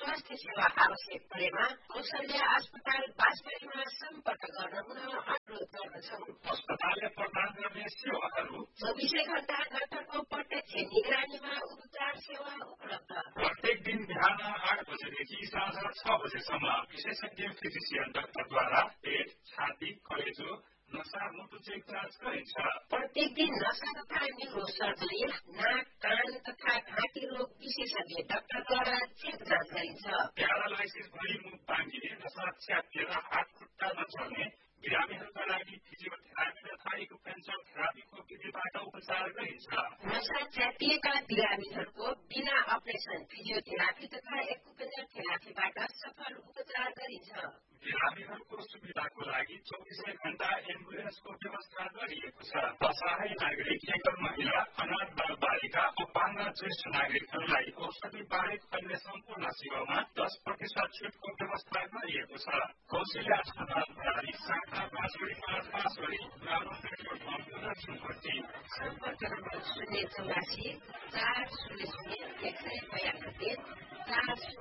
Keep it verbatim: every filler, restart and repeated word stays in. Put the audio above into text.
स्वास्थ्य सेवा आवश्यक परेमा कौशल्या अस्पताल बाँसबारीमा सम्पर्क गर्न पुनः अनुरोध गर्दछौँ। अस्पतालले प्रदान गर्ने सेवाहरू चौबिसै घण्टा डाक्टरको प्रत्यक्ष निगरानीमा उपचार सेवा उपलब्ध। प्रत्येक दिन बिहान आठ बजेदेखि साँझ छ बजेसम्म विशेषज्ञ फिजिसियन डाक्टरद्वारा पेट, छाती, कलेजो, नसा, मुटु चेक जाँच गरिन्छ। प्रत्येक दिन नसा तथा न्युरो सर्जरी, नाक, कान तथा घाँटी रोग विशेषज्ञ डाक्टरद्वारा चेक जाँच गरिन्छ। प्यारालाइसिस भई मुख बाङ्गिने, नसा च्यापिएर हात खुट्टा नचल्ने बिरामीहरूका लागि फिजियोथेरापी तथा एक्युपेन्चर थेरापीको विधिबाट उपचार गरिन्छ। नसा च्यापिएका बिरामीहरूको बिना अपरेसन फिजियोथेरापी तथा एक्युपेन्चर थेरापीबाट सफल उपचार गरिन्छ। बिरामीहरूको सुविधाको लागि चौबिसै घण्टा एम्बुलेन्सको व्यवस्था गरिएको छ। असहाय नागरिक, एकल महिला, अनाथ बाल बालिका, अपाङ्ग ज्येष्ठ नागरिकहरूलाई औषधि बाहेक अन्य सम्पूर्ण सेवामा दस प्रतिशत छुटको व्यवस्था गरिएको छ। कौशल्या अस्पताल प्रणाली शाखा बाँसबारी पाँच बाँसबारी पुरानो पेट्रोल पम्प दक्षिणपट्टि। सम्पर्क नम्बर शून्य चौरासी चार शून्य शून्य एक सय बयानब्बे चार